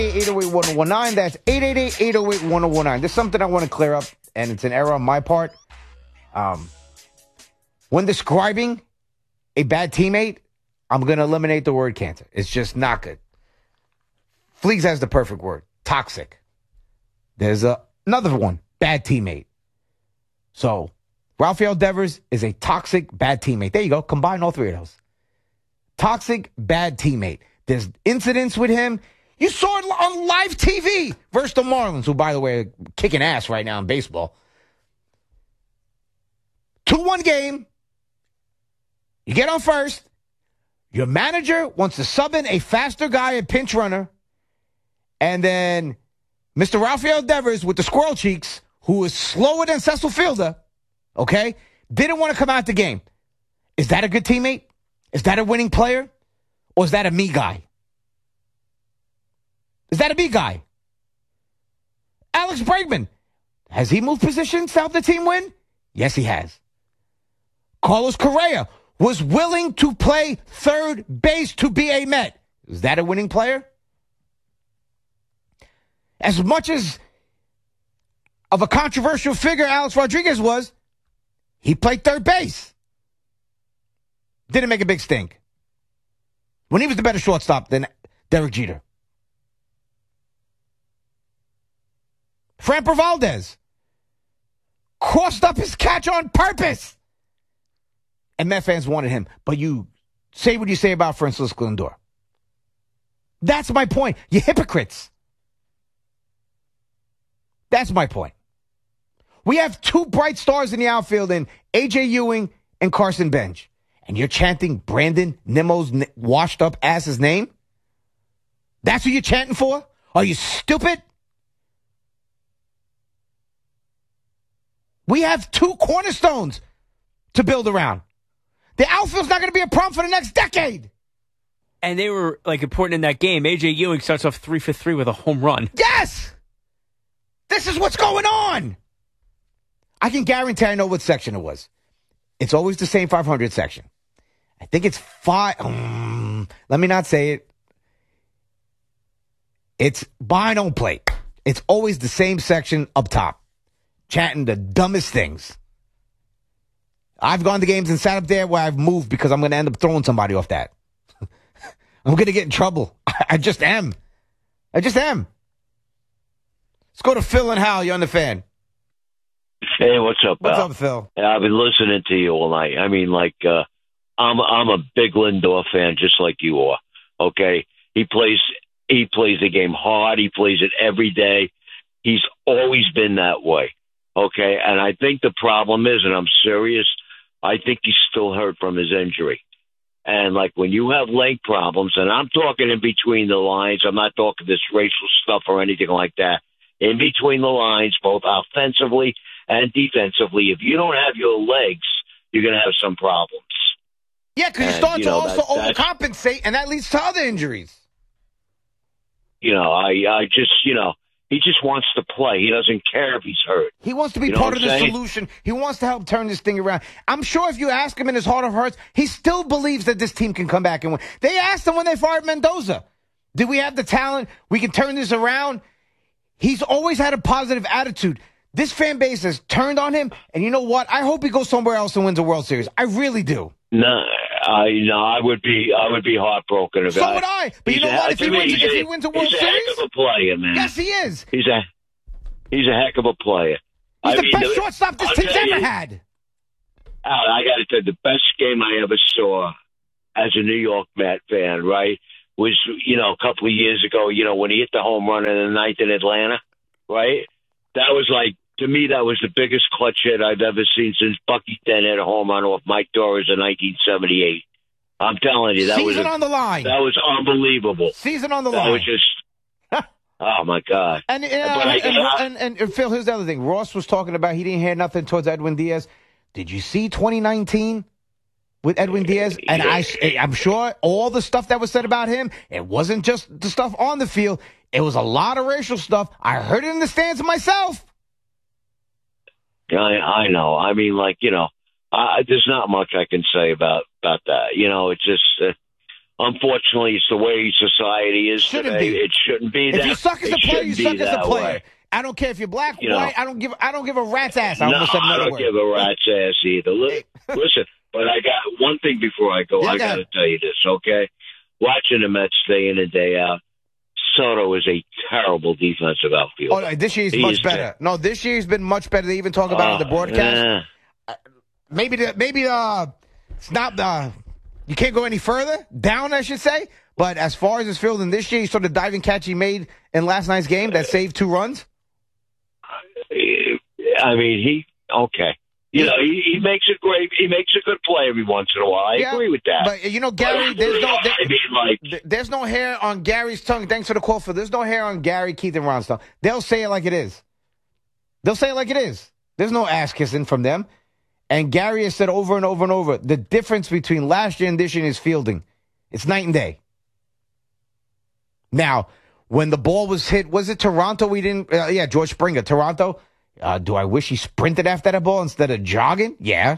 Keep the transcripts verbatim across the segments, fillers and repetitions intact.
eight oh eight, one oh one nine. That's eight eight eight, eight oh eight, one oh one nine. There's something I want to clear up, and it's an error on my part. Um, when describing a bad teammate, I'm going to eliminate the word cancer. It's just not good. Fleeks has the perfect word, toxic. There's a, another one, bad teammate. So, Rafael Devers is a toxic, bad teammate. There you go. Combine all three of those. Toxic, bad teammate. There's incidents with him. You saw it on live T V versus the Marlins, who, by the way, are kicking ass right now in baseball. two one game. You get on first. Your manager wants to sub in a faster guy, a pinch runner. And then Mister Rafael Devers with the squirrel cheeks, who is slower than Cecil Fielder, okay, didn't want to come out the game. Is that a good teammate? Is that a winning player? Or is that a me guy? Is that a me guy? Alex Bregman, has he moved positions to help the team win? Yes, he has. Carlos Correa was willing to play third base to be a Met. Is that a winning player? As much as of a controversial figure Alex Rodriguez was, he played third base. Didn't make a big stink. When he was the better shortstop than Derek Jeter. Framber Valdez crossed up his catch on purpose. And Met fans wanted him. But you say what you say about Francisco Lindor. That's my point. You're hypocrites. That's my point. We have two bright stars in the outfield in A J Ewing and Carson Bench. And you're chanting Brandon Nimmo's washed up ass's name? That's who you're chanting for? Are you stupid? We have two cornerstones to build around. The outfield's not going to be a problem for the next decade. And they were, like, important in that game. A J Ewing starts off three for three with a home run. Yes! This is what's going on. I can guarantee I know what section it was. It's always the same five hundred section. I think it's five. Um, let me not say it. It's behind home plate. It's always the same section up top. Chanting the dumbest things. I've gone to games and sat up there where I've moved because I'm going to end up throwing somebody off that. I'm going to get in trouble. I just am. I just am. Let's go to Phil and Hal. You're on the fan. Hey, what's up, What's Al? up, Phil? Yeah, I've been listening to you all night. I mean, like, uh, I'm I'm a big Lindor fan, just like you are. Okay, he plays he plays the game hard. He plays it every day. He's always been that way. Okay, and I think the problem is, and I'm serious, I think he's still hurt from his injury. And like when you have leg problems, and I'm talking in between the lines, I'm not talking this racial stuff or anything like that. In between the lines, both offensively and defensively, if you don't have your legs, you're going to have some problems. Yeah, because you And, start you to know, also that- that's- overcompensate, and that leads to other injuries. You know, I, I just, you know, he just wants to play. He doesn't care if he's hurt. He wants to be You know part what of I'm the saying? solution. He wants to help turn this thing around. I'm sure if you ask him in his heart of hearts, he still believes that this team can come back and win. They asked him when they fired Mendoza, did we have the talent? We can turn this around. He's always had a positive attitude. This fan base has turned on him, and you know what? I hope he goes somewhere else and wins a World Series. I really do. No, I no, I would be, I would be heartbroken if So I. would I. But you he's know a- what? If he to me, wins, he's if a- he wins a World he's Series, a heck of a player, man. yes, he is. He's a, he's a heck of a player. He's I the mean, best the- shortstop this I'll team's tell ever you, had. Al, I got to tell you, the best game I ever saw as a New York Met fan, right, was, you know, a couple of years ago, you know, when he hit the home run in the ninth in Atlanta, right? That was like, to me, that was the biggest clutch hit I've ever seen since Bucky Dent hit a home run off Mike Torres in nineteen seventy-eight. I'm telling you, that Season was a, on the line. that was unbelievable. Season on the That line. was just, oh my God. And, uh, But I- and, and, and, and Phil, here's the other thing. Ross was talking about he didn't hear nothing towards Edwin Diaz. Did you see twenty nineteen with Edwin Diaz? And I, I'm sure all the stuff that was said about him, it wasn't just the stuff on the field. It was a lot of racial stuff. I heard it in the stands myself. I, I know. I mean, like, you know, I, there's not much I can say about, about that. You know, it's just, uh, unfortunately, it's the way society is Shouldn't today. be. It shouldn't be If that. you suck as a it player, you shouldn't suck be as a that player. way. I don't care if you're black, You know. white. I don't give. I don't give a rat's ass. I No, almost said I another don't word. give a rat's ass either. Li- Listen, but I got one thing before I go. Yeah, I go got to ahead. tell you this, okay? Watching the Mets day in and day out, Soto is a terrible defensive outfielder. Oh, no, this year's He much is better. No, this year's been much better. They even talk about it on the Uh, broadcast. eh. Maybe the maybe uh, it's not uh, you can't go any further down, I should say. But as far as his fielding this year, you saw the diving catch he made in last night's game that saved two runs. I mean, he okay. You know, he, he makes a great, he makes a good play every once in a while. I Yeah, agree with that. But you know, Gary, there's no there, I mean, like, th- there's no hair on Gary's tongue. Thanks for the call, for there's no hair on Gary, Keith, and Ron's tongue. They'll say it like it is. They'll say it like it is. There's no ass kissing from them. And Gary has said over and over and over the difference between last year and this year is fielding. It's night and day. Now, when the ball was hit, was it Toronto? We didn't. Uh, yeah, George Springer, Toronto. Uh, do I wish he sprinted after that ball instead of jogging? Yeah.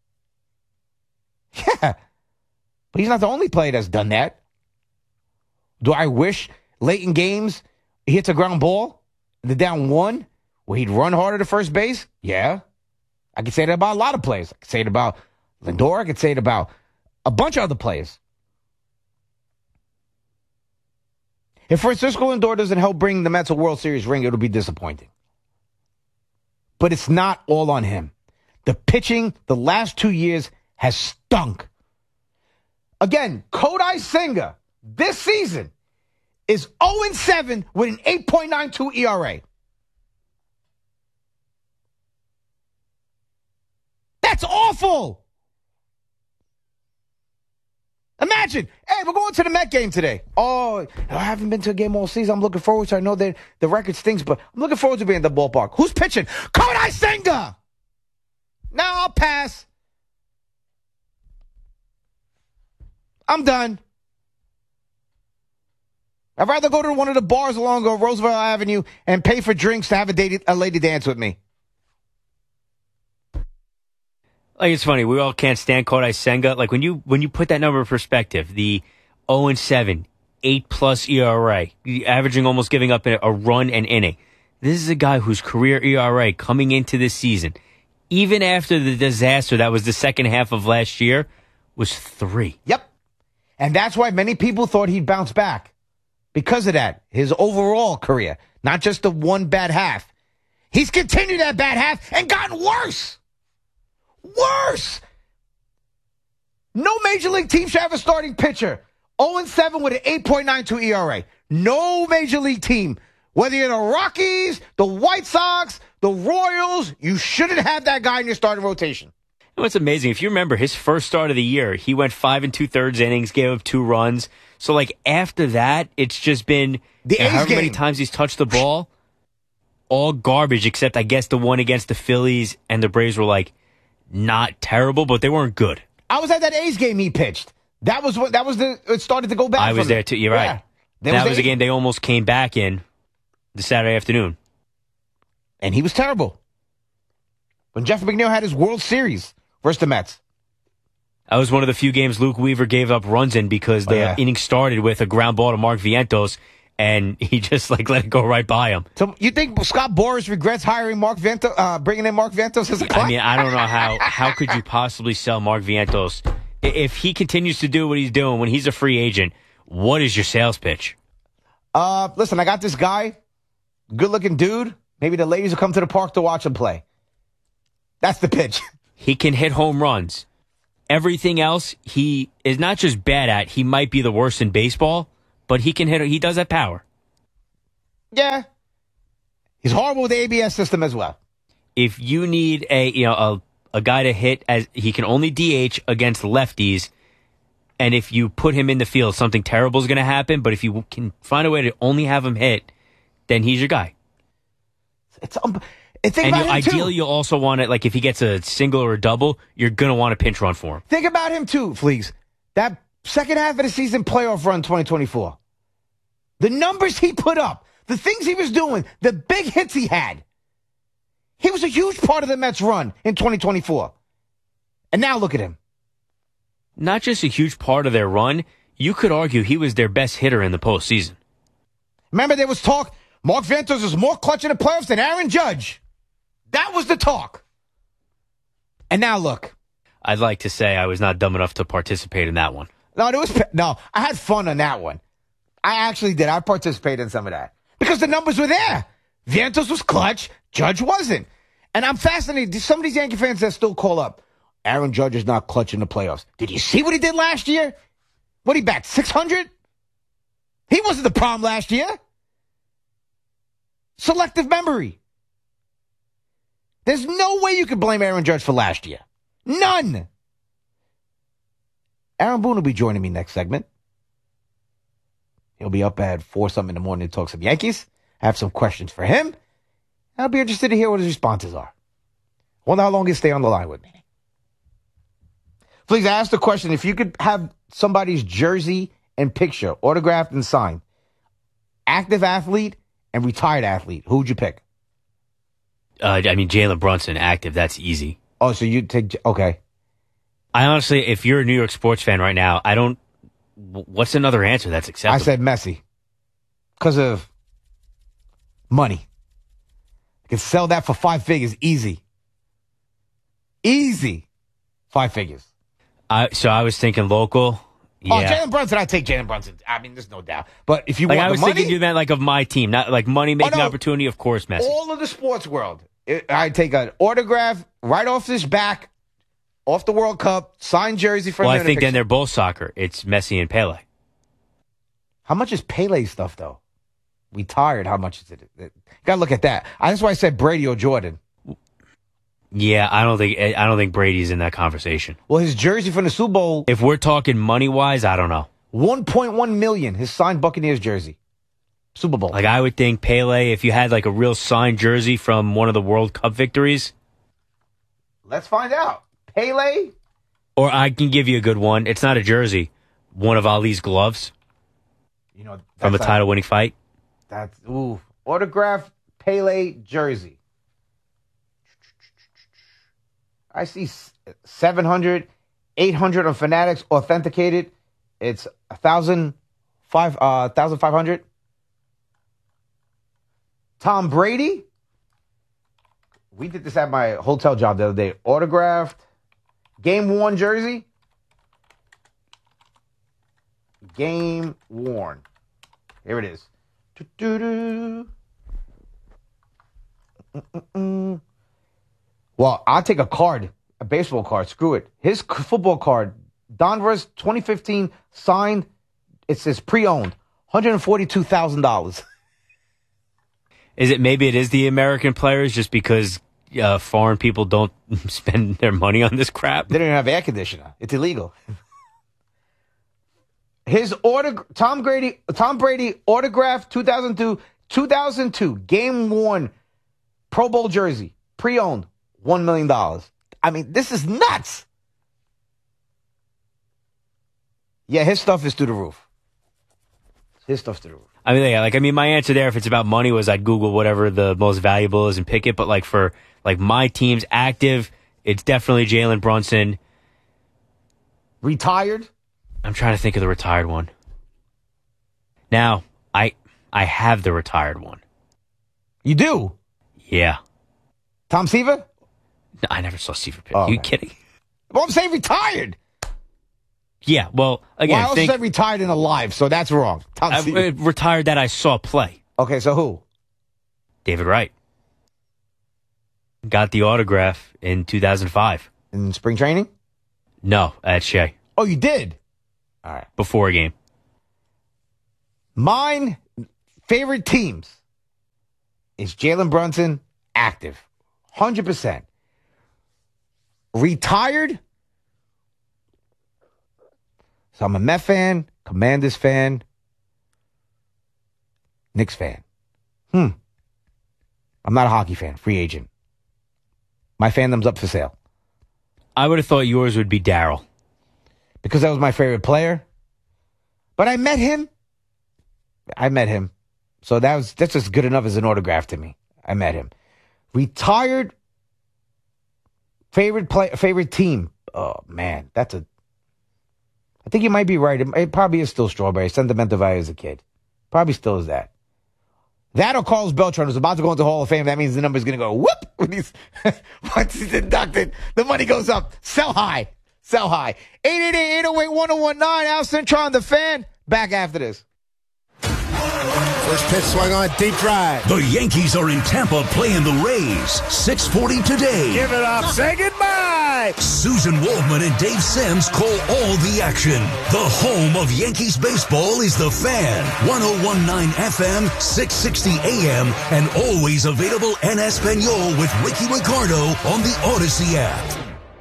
Yeah. But he's not the only player that's done that. Do I wish late in games he hits a ground ball, the down one, where he'd run harder to first base? Yeah. I could say that about a lot of players. I could say it about Lindor. I could say it about a bunch of other players. If Francisco Lindor doesn't help bring the Mets a World Series ring, it'll be disappointing. But it's not all on him. The pitching the last two years has stunk. Again, Kodai Senga this season is oh and seven with an eight point nine two E R A. That's awful. Imagine, hey, we're going to the Met game today. Oh, I haven't been to a game all season. I'm looking forward to it. I know that the record stinks, but I'm looking forward to being in the ballpark. Who's pitching? Kodai Senga. Now I'll pass. I'm done. I'd rather go to one of the bars along Roosevelt Avenue and pay for drinks to have a, date, a lady dance with me. Like, it's funny. We all can't stand Kodai Senga. Like, when you when you put that number in perspective, the oh and seven, eight plus E R A, averaging almost giving up a run an inning. This is a guy whose career E R A coming into this season, even after the disaster that was the second half of last year, was three. Yep. And that's why many people thought he'd bounce back. Because of that, his overall career, not just the one bad half. He's continued that bad half and gotten worse. Worse. No major league team should have a starting pitcher oh and seven with an eight point nine two E R A. No major league team. Whether you're the Rockies, the White Sox, the Royals, you shouldn't have that guy in your starting rotation. And what's amazing, if you remember his first start of the year, he went five and two thirds innings, gave up two runs. So, like, after that, it's just been The you know, A's however many game. times he's touched the ball, all garbage, except I guess the one against the Phillies and the Braves were, like, not terrible, but they weren't good. I was at that A's game he pitched. That was what that was the it started to go back. I was from there it. too. You're Yeah. right. There That the was a A's- game they almost came back in the Saturday afternoon. And he was terrible. When Jeff McNeil had his World Series versus the Mets. That was one of the few games Luke Weaver gave up runs in because the Oh, yeah. inning started with a ground ball to Mark Vientos, and he just like let it go right by him. So you think Scott Boras regrets hiring Mark Vientos, uh, bringing in Mark Vientos as a I client? mean, I don't know how how could you possibly sell Mark Vientos I- if he continues to do what he's doing when he's a free agent. What is your sales pitch? Uh, listen, I got this guy, good-looking dude. Maybe the ladies will come to the park to watch him play. That's the pitch. He can hit home runs. Everything else he is not just bad at. He might be the worst in baseball, but he can hit. He does have power. Yeah. He's horrible with the A B S system as well. If you need a you know a a guy to hit, as he can only D H against lefties, and if you put him in the field, something terrible is going to happen. But if you can find a way to only have him hit, then he's your guy. It's um, and think And you, about him too. ideally, you'll also want it, like if he gets a single or a double, you're going to want a pinch run for him. Think about him too, Fleeks. That second half of the season playoff run twenty twenty-four. The numbers he put up, the things he was doing, the big hits he had. He was a huge part of the Mets run in twenty twenty-four. And now look at him. Not just a huge part of their run, You could argue he was their best hitter in the postseason. Remember, there was talk, Mark Vientos was more clutch in the playoffs than Aaron Judge. That was the talk. And now look. I'd like to say I was not dumb enough to participate in that one. No, there was no. I had fun on that one. I actually did. I participated in some of that because the numbers were there. Vientos was clutch. Judge wasn't. And I'm fascinated. Some of these Yankee fans that still call up, Aaron Judge is not clutch in the playoffs. Did you see what he did last year? What did he bat? six hundred? He wasn't the problem last year. Selective memory. There's no way you could blame Aaron Judge for last year. None. Aaron Boone will be joining me next segment. He'll be up at four something in the morning to talk some Yankees. I have some questions for him. I'll be interested to hear what his responses are. Wonder how long he'll stay on the line with me. Please, I asked the question, if you could have somebody's jersey and picture autographed and signed, active athlete and retired athlete, who would you pick? Uh, I mean, Jalen Brunson, active. That's easy. Oh, so you take, okay. I honestly, if you're a New York sports fan right now, I don't, what's another answer that's acceptable? I said Messi. Because of money. I can sell that for five figures, easy. Easy. Five figures. I, so I was thinking local. Yeah. Oh, Jalen Brunson, I'd take Jalen Brunson. I mean, there's no doubt. But if you like, want I was the money, thinking you meant like of my team, not like money-making oh, no. opportunity, of course, Messi. All of the sports world. It, I'd take an autograph right off his back, off the World Cup, signed jersey for him. Well, I think then they're both soccer. It's Messi and Pele. How much is Pele's stuff, though? Retired, how much is it? You got to look at that. That's why I said Brady or Jordan. Yeah, I don't think I don't think Brady's in that conversation. Well, his jersey from the Super Bowl. If we're talking money-wise, I don't know. one point one million dollars, his signed Buccaneers jersey. Super Bowl. Like, I would think Pele, if you had like a real signed jersey from one of the World Cup victories. Let's find out. Pele? Or I can give you a good one. It's not a jersey. One of Ali's gloves. You know, from a title-winning fight. That's, ooh. Autographed Pele jersey. I see seven hundred, eight hundred on Fanatics authenticated. It's one thousand five hundred. Tom Brady. We did this at my hotel job the other day. Autographed game worn jersey. Game worn. Here it is. Do-do-do. Mm-mm-mm. Well, I'll take a card, a baseball card. Screw it. His football card, Donruss twenty fifteen, signed. It says pre-owned, one hundred forty-two thousand dollars. Is it maybe it is the American players just because uh, foreign people don't spend their money on this crap? They don't even have air conditioner. It's illegal. His order, Tom Brady, Tom Brady autographed two thousand two, two thousand two game worn Pro Bowl jersey, pre-owned. One million dollars. I mean, this is nuts. Yeah, his stuff is through the roof. His stuff's through the roof. I mean, yeah, like I mean, my answer there, if it's about money, was I'd Google whatever the most valuable is and pick it. But like for like my team's active, it's definitely Jalen Brunson. Retired? I'm trying to think of the retired one. Now, I I have the retired one. You do? Yeah. Tom Seaver? I never saw Seaver pitch. Oh, Are you okay. kidding? Well, I'm saying retired. Yeah, well, again, well, I also think, said retired and alive, so that's wrong. Tom I, Seaver. uh, retired that I saw play. Okay, so who? David Wright. Got the autograph in two thousand five. In spring training? No, at Shea. Oh, you did? All right. Before a game. Mine favorite teams is Jalen Brunson, active. one hundred percent. Retired. So I'm a Met fan, Commanders fan, Knicks fan. Hmm. I'm not a hockey fan, free agent. My fandom's up for sale. I would have thought yours would be Daryl. Because that was my favorite player. But I met him. I met him. So that was that's just good enough as an autograph to me. I met him. Retired. Favorite play, favorite team. Oh man, that's a I think you might be right. It, it probably is still Strawberry. Sentimental value as a kid. Probably still is that. That or Carlos Beltran, who's about to go into Hall of Fame. That means the number's going to go whoop when he's, once he's inducted. The money goes up. Sell high. Sell high. eight eight eight, eight oh eight, one oh one nine. Al Cintron, the Fan. Back after this. First pitch swung on, deep drive. The Yankees are in Tampa playing the Rays. six forty today. Give it up. Say goodbye. Susan Waldman and Dave Sims call all the action. The home of Yankees baseball is the Fan. one oh one point nine F M, six sixty A M, and always available en Espanol with Ricky Ricardo on the Odyssey app.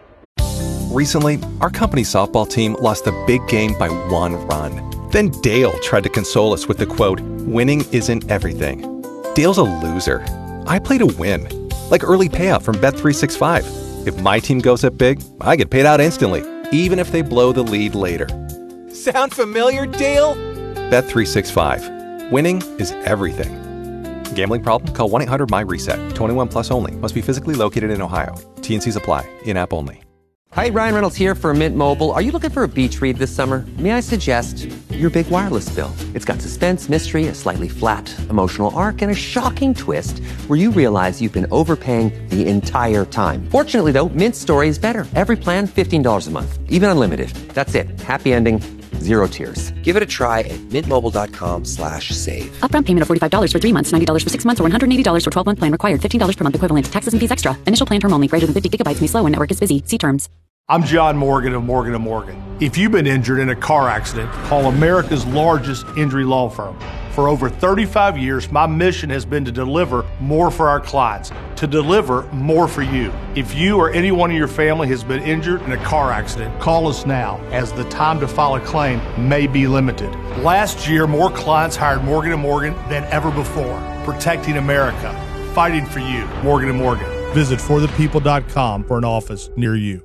Recently, our company's softball team lost a big game by one run. Then Dale tried to console us with the quote, "Winning isn't everything." Dale's a loser. I play to win. Like early payout from Bet three sixty-five. If my team goes up big, I get paid out instantly, even if they blow the lead later. Sound familiar, Dale? Bet three sixty-five. Winning is everything. Gambling problem? Call one eight hundred my reset. twenty-one plus only. Must be physically located in Ohio. T and C's apply. In-app only. Hi, Ryan Reynolds here for Mint Mobile. Are you looking for a beach read this summer? May I suggest your big wireless bill? It's got suspense, mystery, a slightly flat, emotional arc, and a shocking twist where you realize you've been overpaying the entire time. Fortunately, though, Mint's story is better. Every plan, fifteen dollars a month. Even unlimited. That's it. Happy ending. Zero tears. Give it a try at mintmobile.com slash save. Upfront payment of forty-five dollars for three months, ninety dollars for six months, or one hundred eighty dollars for twelve-month plan required. fifteen dollars per month equivalent. Taxes and fees extra. Initial plan term only. Greater than fifty gigabytes may slow when network is busy. See terms. I'm John Morgan of Morgan and Morgan. If you've been injured in a car accident, call America's largest injury law firm. For over thirty-five years, my mission has been to deliver more for our clients, to deliver more for you. If you or anyone in your family has been injured in a car accident, call us now, as the time to file a claim may be limited. Last year, more clients hired Morgan and Morgan than ever before, protecting America, fighting for you. Morgan and Morgan. Visit for the people dot com for an office near you.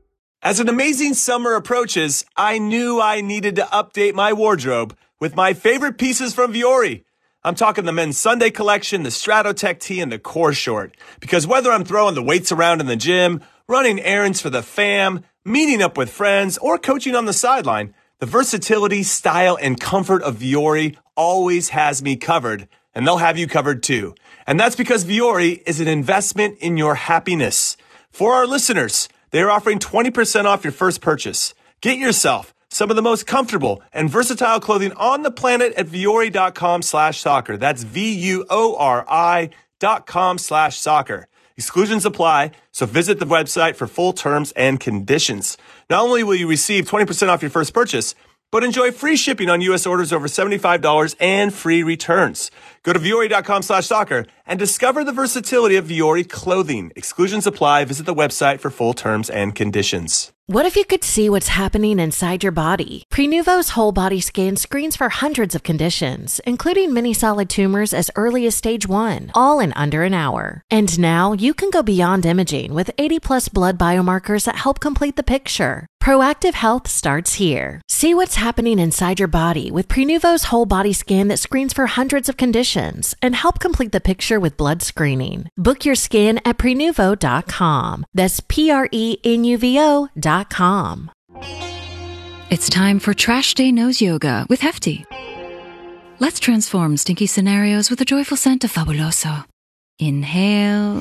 As an amazing summer approaches, I knew I needed to update my wardrobe with my favorite pieces from Vuori. I'm talking the men's Sunday collection, the Stratotech tee, and the core short. Because whether I'm throwing the weights around in the gym, running errands for the fam, meeting up with friends, or coaching on the sideline, the versatility, style, and comfort of Vuori always has me covered, and they'll have you covered too. And that's because Vuori is an investment in your happiness. For our listeners, they are offering twenty percent off your first purchase. Get yourself some of the most comfortable and versatile clothing on the planet at Vuori.com slash soccer. That's V-U-O-R-I dot com slash soccer. Exclusions apply, so visit the website for full terms and conditions. Not only will you receive twenty percent off your first purchase, but enjoy free shipping on U S orders over seventy-five dollars and free returns. Go to Vuori.com slash soccer and discover the versatility of Vuori clothing. Exclusions apply. Visit the website for full terms and conditions. What if you could see what's happening inside your body? Prenuvo's whole body scan screens for hundreds of conditions, including many solid tumors as early as stage one, all in under an hour. And now you can go beyond imaging with eighty plus blood biomarkers that help complete the picture. Proactive health starts here. See what's happening inside your body with Prenuvo's whole body scan that screens for hundreds of conditions and help complete the picture with blood screening. Book your scan at Prenuvo dot com. That's P R E N U V O dot com. It's time for Trash Day Nose Yoga with Hefty. Let's transform stinky scenarios with a joyful scent of Fabuloso. Inhale.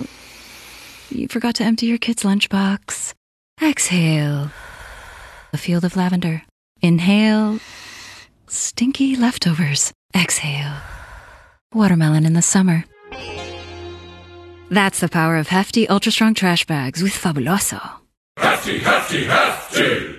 You forgot to empty your kid's lunchbox. Exhale. A field of lavender. Inhale. Stinky leftovers. Exhale. Watermelon in the summer. That's the power of Hefty Ultra Strong Trash Bags with Fabuloso. Hefty, hefty, hefty!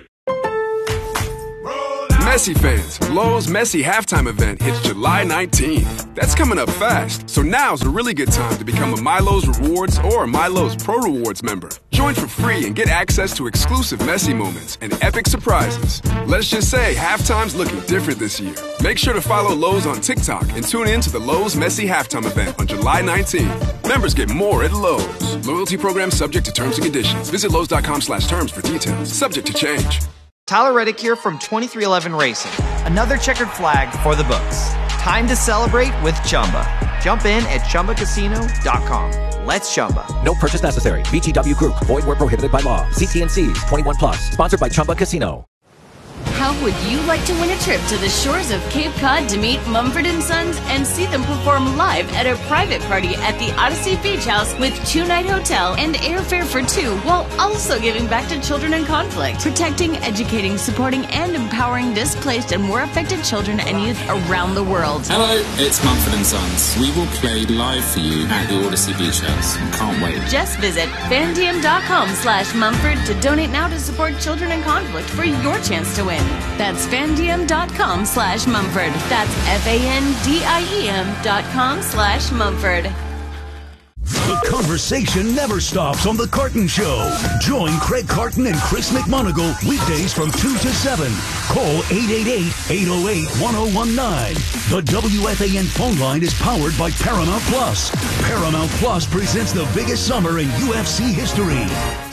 Messi fans, Lowe's Messi halftime event hits July nineteenth. That's coming up fast, so now's a really good time to become a MyLowe's Rewards or a MyLowe's Pro Rewards member. Join for free and get access to exclusive Messi moments and epic surprises. Let's just say halftime's looking different this year. Make sure to follow Lowe's on TikTok and tune in to the Lowe's Messi halftime event on July nineteenth. Members get more at Lowe's. Loyalty program subject to terms and conditions. Visit Lowe's.com slash terms for details. Subject to change. Tyler Reddick here from twenty-three eleven Racing. Another checkered flag for the books. Time to celebrate with Chumba. Jump in at Chumba Casino dot com. Let's Chumba. No purchase necessary. V G W Group. Void where prohibited by law. See T and C's. twenty-one plus. Sponsored by Chumba Casino. How Would you like to win a trip to the shores of Cape Cod to meet Mumford and Sons and see them perform live at a private party at the Odyssey Beach House with two-night hotel and airfare for two, while also giving back to children in conflict, protecting, educating, supporting, and empowering displaced and war affected children and youth around the world? Hello, it's Mumford and Sons. We will play live for you at the Odyssey Beach House. Can't wait. Just visit fandm.com slash Mumford to donate now to support children in conflict for your chance to win. That's fandm.com slash Mumford. That's F-A-N-D-I-E-M dot com slash Mumford. The conversation never stops on The Carton Show. Join Craig Carton and Chris McMonagle weekdays from two to seven. Call eight eight eight, eight oh eight, one oh one nine. The W F A N phone line is powered by Paramount Plus. Paramount Plus presents the biggest summer in U F C history.